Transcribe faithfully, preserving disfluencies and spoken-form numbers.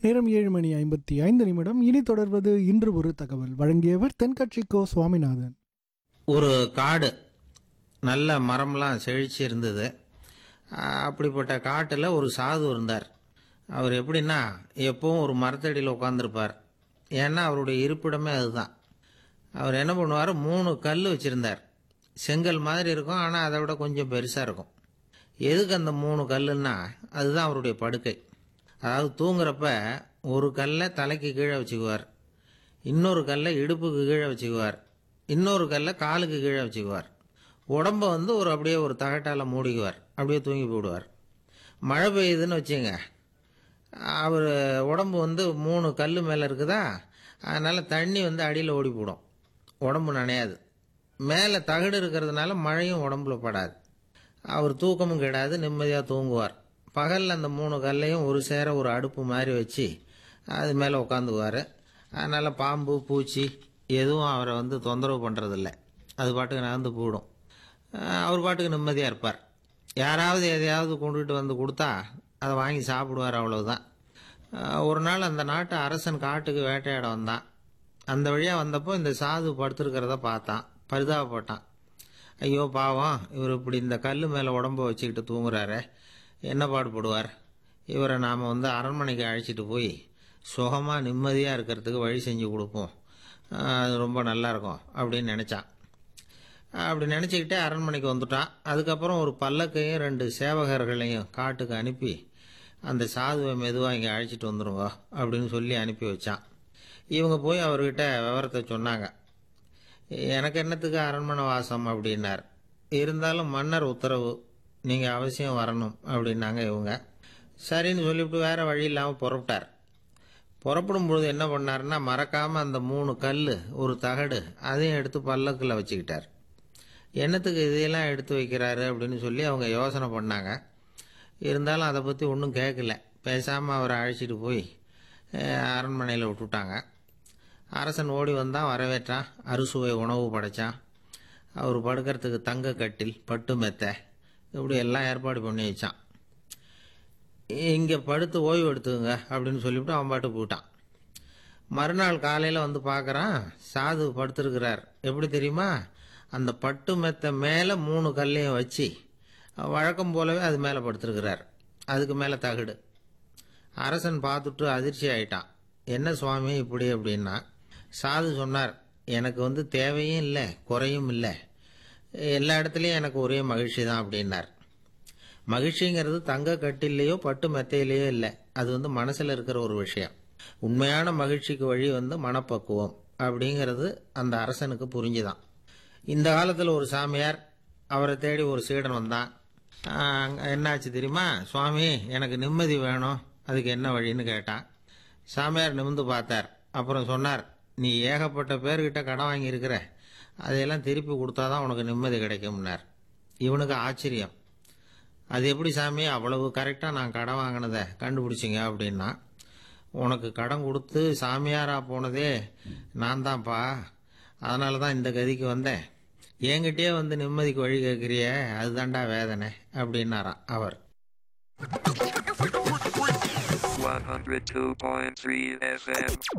நேரம் ஏழு மணி ஐம்பத்தி ஐந்து நிமிடம். இனி தொடர்வது இன்று ஒரு தகவல். வழங்கியவர் தென்கட்சி கோ சுவாமிநாதன். ஒரு காடு நல்ல மரம்லாம் செழிச்சு இருந்தது. அப்படிப்பட்ட காட்டில் ஒரு சாது இருந்தார். அவர் எப்படின்னா எப்பவும் ஒரு மரத்தடியில் உட்காந்துருப்பார். ஏன்னா அவருடைய இருப்பிடமே அதுதான். அவர் என்ன பண்ணுவார், மூணு கல் வச்சுருந்தார். செங்கல் மாதிரி இருக்கும், ஆனால் அதை விட கொஞ்சம் பெருசாக இருக்கும். எதுக்கு அந்த மூணு கல்லுன்னா அதுதான் அவருடைய படுக்கை. அதாவது தூங்குறப்ப ஒரு கல்லை தலைக்கு கீழே வச்சுக்குவார், இன்னொரு கல்லை இடுப்புக்கு கீழே வச்சுக்குவார், இன்னொரு கல்லை காலுக்கு கீழே வச்சுக்குவார். உடம்பை வந்து ஒரு அப்படியே ஒரு தகட்டால் மூடிக்குவார், அப்படியே தூங்கி போடுவார். மழை பெய்யுதுன்னு வச்சுங்க, அவர் உடம்பு வந்து மூணு கல் மேலே இருக்குதா, அதனால் தண்ணி வந்து அடியில் ஓடி போடும், உடம்பு நனையாது. மேலே தகடு இருக்கிறதுனால மழையும் உடம்புல படாது. அவர் தூக்கமும் கெடாது, நிம்மதியாக தூங்குவார். பகலில் அந்த மூணு கல்லையும் ஒரு சேர ஒரு அடுப்பு மாதிரி வச்சு அது மேலே உட்காந்துக்குவார். அதனால் பாம்பு பூச்சி எதுவும் அவரை வந்து தொந்தரவு பண்ணுறதில்ல. அது பாட்டுக்கு நகர்ந்து போயிடும். அவர் பாட்டுக்கு நிம்மதியாக இருப்பார். யாராவது எதையாவது கொண்டுகிட்டு வந்து கொடுத்தா அதை வாங்கி சாப்பிடுவார், அவ்வளவுதான். ஒரு நாள் அந்த நாட்டு அரசன் காட்டுக்கு வேட்டையாட வந்தான். அந்த வழியாக வந்தப்போ இந்த சாது படுத்துருக்கிறத பார்த்தான், பரிதாபப்பட்டான். ஐயோ பாவம், இவர் இப்படி இந்த கல் மேலே உடம்ப வச்சுக்கிட்டு தூங்குறாரு, என்ன பாடுபடுவார். இவரை நாம் வந்து அரண்மனைக்கு அழைச்சிட்டு போய் சுகமாக நிம்மதியாக இருக்கிறதுக்கு வழி செஞ்சு கொடுப்போம், அது ரொம்ப நல்லாயிருக்கும் அப்படின்னு நினச்சான். அப்படி நினச்சிக்கிட்டே அரண்மனைக்கு வந்துட்டான். அதுக்கப்புறம் ஒரு பல்லக்கையும் ரெண்டு சேவகர்களையும் காட்டுக்கு அனுப்பி அந்த சாதுவை மெதுவாக இங்கே அழைச்சிட்டு வந்துடுங்க அப்படின்னு சொல்லி அனுப்பி வச்சான். இவங்க போய் அவர்கிட்ட விவரத்தை சொன்னாங்க. எனக்கு என்னத்துக்கு அரண்மனை வாசம் அப்படின்னார். இருந்தாலும் மன்னர் உத்தரவு, நீங்கள் அவசியம் வரணும் அப்படின்னாங்க இவங்க. சரின்னு சொல்லிவிட்டு வேறு வழி இல்லாமல் புறப்பட்டார். புறப்படும் பொழுது என்ன பண்ணாருன்னா, மறக்காமல் அந்த மூணு கல் ஒரு தகடு அதையும் எடுத்து பல்லக்கில் வச்சுக்கிட்டார். என்னத்துக்கு இதையெல்லாம் எடுத்து வைக்கிறாரு அப்படின்னு சொல்லி அவங்க யோசனை பண்ணாங்க. இருந்தாலும் அதை பற்றி ஒன்றும் கேட்கல. பேசாமல் அவரை அழைச்சிட்டு போய் அரண்மனையில் விட்டுட்டாங்க. அரசன் ஓடி வந்தான், வரவேற்றான், அறுசுவை உணவு படைத்தான். அவர் படுக்கிறதுக்கு தங்க கட்டில், பட்டு மெத்தை, இப்படி எல்லாம் ஏற்பாடு பண்ணி வச்சான். இங்கே படுத்து ஓய்வு எடுத்துங்க அப்படின்னு சொல்லிவிட்டு அவன் பாட்டு போயிட்டான். மறுநாள் காலையில் வந்து பார்க்குறான், சாது படுத்துருக்கிறார். எப்படி தெரியுமா, அந்த பட்டு மெத்தை மேலே மூணு கல்லையும் வச்சு வழக்கம் போலவே அது மேலே படுத்துருக்கிறார். அதுக்கு மேலே தகடு. அரசன் பார்த்துட்டு அதிர்ச்சி ஆயிட்டான். என்ன சுவாமி இப்படி அப்படின்னா, சாது சொன்னார், எனக்கு வந்து தேவையும் இல்லை குறையும் இல்லை, எல்லா இடத்துலையும் எனக்கு ஒரே மகிழ்ச்சி தான் அப்படின்னார். மகிழ்ச்சிங்கிறது தங்க கட்டிலேயோ பட்டு மெத்தையிலேயோ இல்லை, அது வந்து மனசில் இருக்கிற ஒரு விஷயம். உண்மையான மகிழ்ச்சிக்கு வழி வந்து மனப்பக்குவம் அப்படிங்கிறது அந்த அரசனுக்கு புரிஞ்சுதான். இந்த காலத்தில் ஒரு சாமியார், அவரை தேடி ஒரு சீடன் வந்தான். என்னாச்சு தெரியுமா, சுவாமி எனக்கு நிம்மதி வேணும், அதுக்கு என்ன வழின்னு கேட்டான். சாமியார் நிமிர்ந்து பார்த்தார். அப்புறம் சொன்னார், நீ ஏகப்பட்ட பேர்கிட்ட கடன் வாங்கியிருக்கிற, அதையெல்லாம் திருப்பி கொடுத்தாதான் உனக்கு நிம்மதி கிடைக்கும்னார். இவனுக்கு ஆச்சரியம். அது எப்படி சாமி அவ்வளவு கரெக்டாக நான் கடன் வாங்கினதை கண்டுபிடிச்சிங்க அப்படின்னா, உனக்கு கடன் கொடுத்து சாமியாராக போனதே நான் தான்ப்பா, அதனால தான் இந்த கதிக்கு வந்தேன். என்கிட்டயே வந்து நிம்மதிக்கு வழி கேட்குறிய, அதுதான்டா வேதனை அப்படின்னாராம் அவர். one oh two point three F M